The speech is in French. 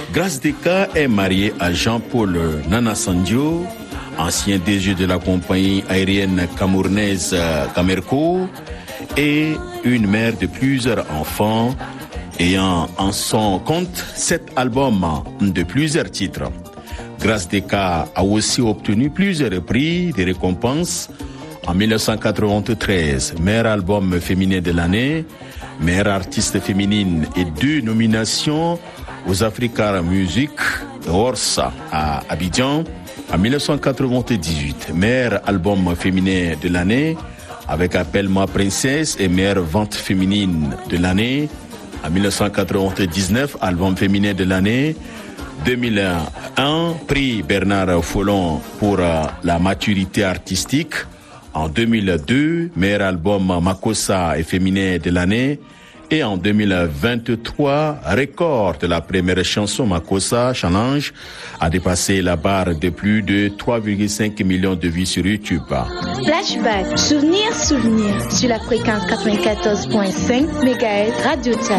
Grace Deka est mariée à Jean-Paul Nana Sandio, ancien DG de la compagnie aérienne camerounaise Camerco, et une mère de plusieurs enfants, ayant en son compte 7 albums de plusieurs titres. Grace Deka a aussi obtenu plusieurs prix de récompenses. En 1993, meilleur album féminin de l'année, meilleure artiste féminine et 2 nominations aux Africa Music Awards à Abidjan. En 1998, meilleur album féminin de l'année avec Appelle-moi Princesse et meilleure vente féminine de l'année. En 1999, album féminin de l'année. 2001, prix Bernard Follon pour la maturité artistique. En 2002, meilleur album Makossa et féminin de l'année. Et en 2023, record de la première chanson Makossa Challenge a dépassé la barre de plus de 3,5 millions de vues sur YouTube. Flashback, souvenir sur la fréquence 94.5 MHz Radio Tchad.